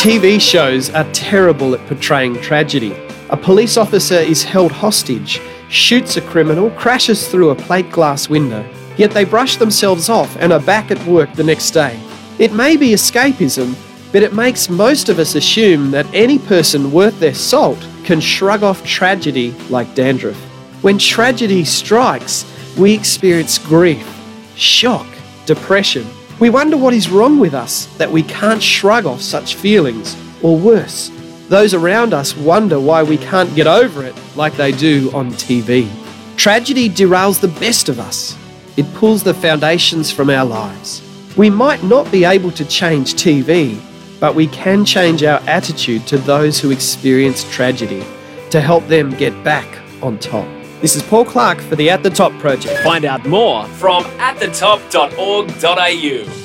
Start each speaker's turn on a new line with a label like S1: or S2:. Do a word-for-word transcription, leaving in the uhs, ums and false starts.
S1: T V shows are terrible at portraying tragedy. A police officer is held hostage, shoots a criminal, crashes through a plate glass window, yet they brush themselves off and are back at work the next day. It may be escapism, but it makes most of us assume that any person worth their salt can shrug off tragedy like dandruff. When tragedy strikes, we experience grief, shock, depression. We wonder what is wrong with us that we can't shrug off such feelings, or worse, those around us wonder why we can't get over it like they do on T V. Tragedy derails the best of us. It pulls the foundations from our lives. We might not be able to change T V, but we can change our attitude to those who experience tragedy to help them get back on top. This is Paul Clark for the At the Top Project.
S2: Find out more from at the top dot org dot a u.